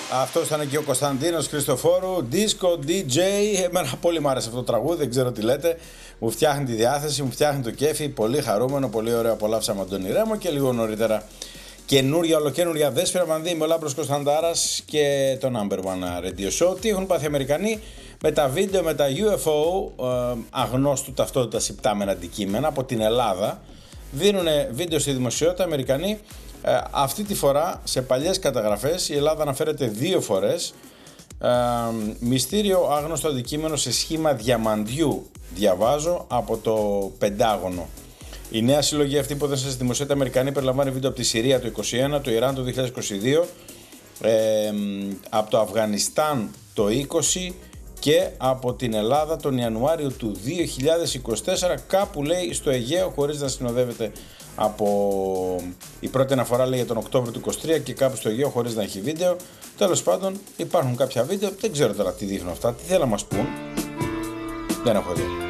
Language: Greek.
Αυτός ήταν και ο Κωνσταντίνος Χριστοφόρου, Disco DJ. Εμένα πολύ μου άρεσε αυτό το τραγούδι, δεν ξέρω τι λέτε. Μου φτιάχνει τη διάθεση, μου φτιάχνει το κέφι. Πολύ χαρούμενο, πολύ ωραίο. Απολαύσαμε Αντώνη Ρέμο και λίγο νωρίτερα ολοκαίνουρια Δέσποιρα Βανδύ με ο Λάμπρος Κωνσταντάρας και το Number One Radio Show. Τι έχουν πάθει οι Αμερικανοί με τα βίντεο, με τα UFO, αγνώστου ταυτότητας υπτάμενα αντικείμενα από την Ελλάδα. Δίνουν βίντεο στη δημοσιότητα οι Αμερικανοί. Αυτή τη φορά σε παλιές καταγραφές η Ελλάδα αναφέρεται 2 φορές. Μυστήριο άγνωστο αντικείμενο σε σχήμα διαμαντιού, διαβάζω, από το Πεντάγωνο. Η νέα συλλογή αυτή που έδωσε στη δημοσιότητα Αμερικανή περιλαμβάνει βίντεο από τη Συρία το 2021, το Ιράν το 2022, από το Αφγανιστάν το 2020 και από την Ελλάδα τον Ιανουάριο του 2024, κάπου λέει στο Αιγαίο, χωρίς να συνοδεύεται από... Η πρώτη αναφορά λέει για τον Οκτώβριο του 2023 και κάπου στο Αιγαίο χωρίς να έχει βίντεο. Τέλος πάντων υπάρχουν κάποια βίντεο, δεν ξέρω τώρα τι δείχνουν αυτά, τι θέλουν να μας πούν, δεν έχω δει.